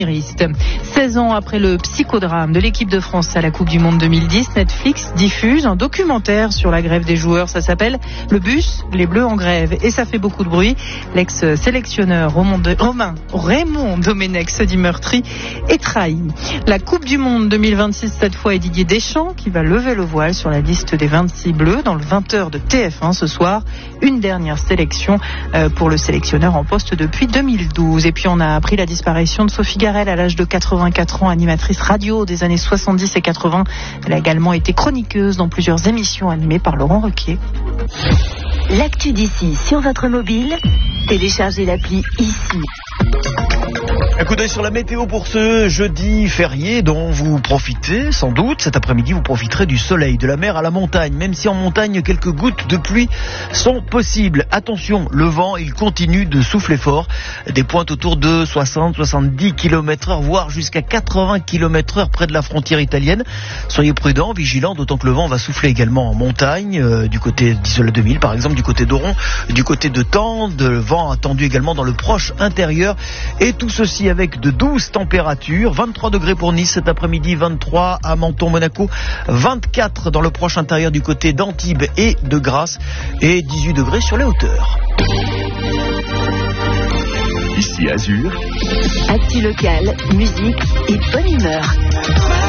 16 ans après le psychodrame de l'équipe de France à la Coupe du Monde 2010, Netflix diffuse un documentaire sur la grève des joueurs. Ça s'appelle Le bus, les Bleus en grève. Et ça fait beaucoup de bruit. L'ex-sélectionneur Raymond Domenech se dit meurtri et trahi. La Coupe du Monde 2026, cette fois, est Didier Deschamps qui va lever le voile sur la liste des 26 Bleus dans le 20h de TF1 ce soir. Une dernière sélection pour le sélectionneur en poste depuis 2012. Et puis on a appris la disparition de Sophie Garel à l'âge de 84 ans, animatrice radio des années 70 et 80. Elle a également été chroniqueuse dans plusieurs émissions animées par Laurent Ruquier. L'actu d'ici sur votre mobile, téléchargez l'appli ici. Un coup d'œil sur la météo pour ce jeudi férié dont vous profitez sans doute. Cet après-midi, vous profiterez du soleil, de la mer à la montagne, même si en montagne, quelques gouttes de pluie sont possibles. Attention, le vent, il continue de souffler fort. Des pointes autour de 60-70 km/h, voire jusqu'à 80 km/h près de la frontière italienne. Soyez prudents, vigilants, d'autant que le vent va souffler également en montagne, du côté d'Isola 2000 par exemple, du côté d'Oron, du côté de Tende. Le vent attendu également dans le proche intérieur. Et tout ceci avec de douces températures, 23 degrés pour Nice cet après-midi, 23 à Menton, Monaco, 24 dans le proche intérieur du côté d'Antibes et de Grasse et 18 degrés sur les hauteurs. Ici Azur. Actu locale, musique et bonne humeur.